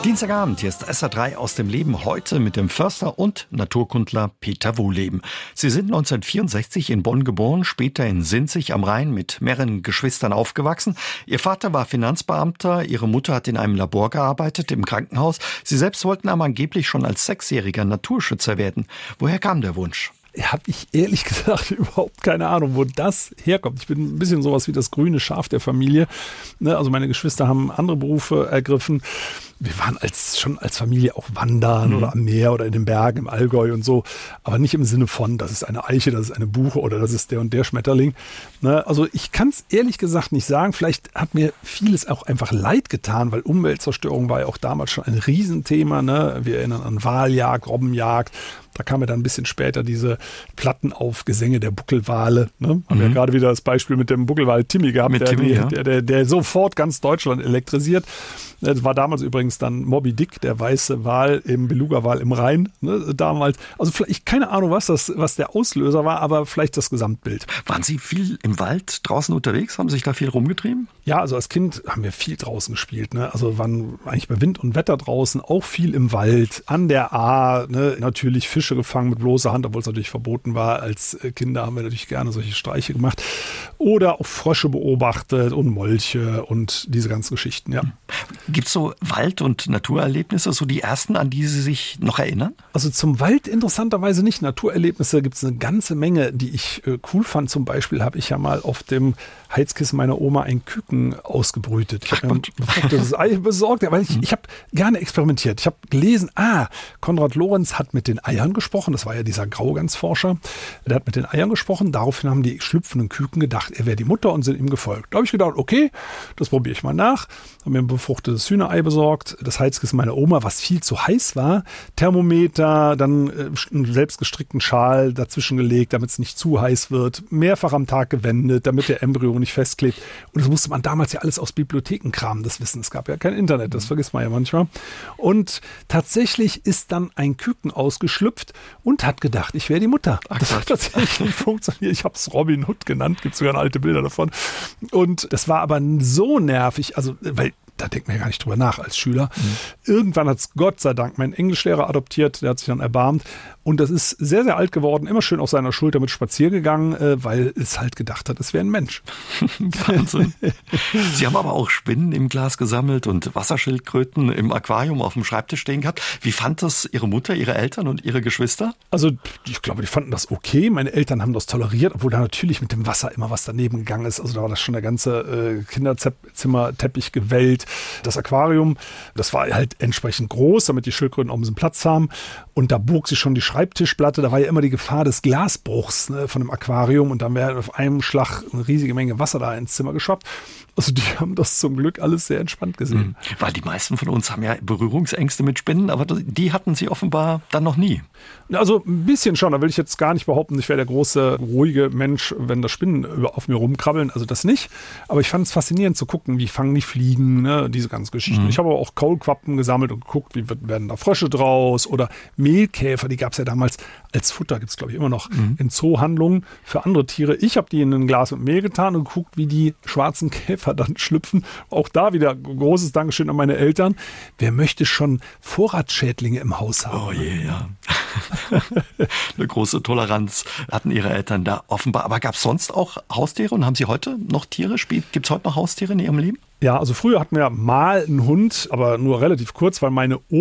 Dienstagabend, hier ist SR3 aus dem Leben, heute mit dem Förster und Naturkundler Peter Wohleben. Sie sind 1964 in Bonn geboren, später in Sinzig am Rhein mit mehreren Geschwistern aufgewachsen. Ihr Vater war Finanzbeamter, ihre Mutter hat in einem Labor gearbeitet, im Krankenhaus. Sie selbst wollten aber angeblich schon als 6-Jähriger Naturschützer werden. Woher kam der Wunsch? Habe ich ehrlich gesagt überhaupt keine Ahnung, wo das herkommt. Ich bin ein bisschen sowas wie das grüne Schaf der Familie. Also meine Geschwister haben andere Berufe ergriffen. Wir waren schon als Familie auch wandern oder am Meer oder in den Bergen im Allgäu und so. Aber nicht im Sinne von, das ist eine Eiche, das ist eine Buche oder das ist der und der Schmetterling. Also ich kann es ehrlich gesagt nicht sagen. Vielleicht hat mir vieles auch einfach leid getan, weil Umweltzerstörung war ja auch damals schon ein Riesenthema. Wir erinnern an Waljagd, Robbenjagd. Da kam ja dann ein bisschen später diese Plattenaufgesänge der Buckelwale. Haben wir gerade wieder das Beispiel mit dem Buckelwal Timmy gehabt, der sofort ganz Deutschland elektrisiert. Das war damals übrigens dann Moby Dick, der weiße Wal im Beluga-Wal im Rhein, damals. Also vielleicht, keine Ahnung, was der Auslöser war, aber vielleicht das Gesamtbild. Waren Sie viel im Wald draußen unterwegs? Haben Sie sich da viel rumgetrieben? Ja, also als Kind haben wir viel draußen gespielt. Also waren eigentlich bei Wind und Wetter draußen, auch viel im Wald, an der Ahr, natürlich Fische gefangen mit bloßer Hand, obwohl es natürlich verboten war. Als Kinder haben wir natürlich gerne solche Streiche gemacht. Oder auch Frösche beobachtet und Molche und diese ganzen Geschichten, ja. Gibt es so Wald- und Naturerlebnisse, so die ersten, an die Sie sich noch erinnern? Also zum Wald interessanterweise nicht. Naturerlebnisse gibt es eine ganze Menge, die ich cool fand. Zum Beispiel habe ich ja mal auf dem Heizkissen meiner Oma ein Küken ausgebrütet. Ich habe mir ein befruchtetes Ei besorgt, weil ich habe gerne experimentiert. Ich habe gelesen, Konrad Lorenz hat mit den Eiern gesprochen. Das war ja dieser Graugansforscher. Der hat mit den Eiern gesprochen. Daraufhin haben die schlüpfenden Küken gedacht, er wäre die Mutter und sind ihm gefolgt. Da habe ich gedacht, okay, das probiere ich mal nach. Habe mir ein befruchtetes Hühnerei besorgt. Das Heizkissen meiner Oma, was viel zu heiß war. Thermometer, dann einen selbstgestrickten Schal dazwischen gelegt, damit es nicht zu heiß wird. Mehrfach am Tag gewendet, damit der Embryo nicht festklebt. Und das musste man damals ja alles aus Bibliotheken kramen, das Wissen. Es gab ja kein Internet, das vergisst man ja manchmal. Und tatsächlich ist dann ein Küken ausgeschlüpft und hat gedacht, ich wäre die Mutter. Das hat tatsächlich funktioniert. Ich habe es Robin Hood genannt, gibt sogar alte Bilder davon. Und das war aber so nervig, weil da denkt man ja gar nicht drüber nach als Schüler. Irgendwann hat es Gott sei Dank mein Englischlehrer adoptiert, der hat sich dann erbarmt. Und das ist sehr, sehr alt geworden, immer schön auf seiner Schulter mit spazieren gegangen, weil es halt gedacht hat, es wäre ein Mensch. Wahnsinn. Sie haben aber auch Spinnen im Glas gesammelt und Wasserschildkröten im Aquarium auf dem Schreibtisch stehen gehabt. Wie fand das Ihre Mutter, Ihre Eltern und Ihre Geschwister? Also ich glaube, die fanden das okay. Meine Eltern haben das toleriert, obwohl da natürlich mit dem Wasser immer was daneben gegangen ist. Also da war das schon der ganze Kinderzimmerteppich gewellt. Das Aquarium, das war halt entsprechend groß, damit die Schildkröten auch ein bisschen Platz haben. Und da bog sich schon die Schreibtischplatte. Da war ja immer die Gefahr des Glasbruchs von dem Aquarium. Und dann wäre auf einem Schlag eine riesige Menge Wasser da ins Zimmer geschwappt. Also die haben das zum Glück alles sehr entspannt gesehen. Weil die meisten von uns haben ja Berührungsängste mit Spinnen, aber die hatten Sie offenbar dann noch nie. Also ein bisschen schon, da will ich jetzt gar nicht behaupten, ich wäre der große, ruhige Mensch, wenn da Spinnen auf mir rumkrabbeln, also das nicht. Aber ich fand es faszinierend zu gucken, wie fangen die Fliegen, diese ganzen Geschichten. Ich habe aber auch Kaulquappen gesammelt und geguckt, wie werden da Frösche draus oder Mehlkäfer, die gab es ja damals als Futter, gibt es glaube ich immer noch in Zoohandlungen für andere Tiere. Ich habe die in ein Glas mit Mehl getan und geguckt, wie die schwarzen Käfer dann schlüpfen. Auch da wieder großes Dankeschön an meine Eltern. Wer möchte schon Vorratsschädlinge im Haus haben? Oh je, ja. Eine große Toleranz hatten Ihre Eltern da offenbar. Aber gab es sonst auch Haustiere und haben Sie heute noch Tiere? Gibt es heute noch Haustiere in Ihrem Leben? Ja, also früher hatten wir mal einen Hund, aber nur relativ kurz, weil meine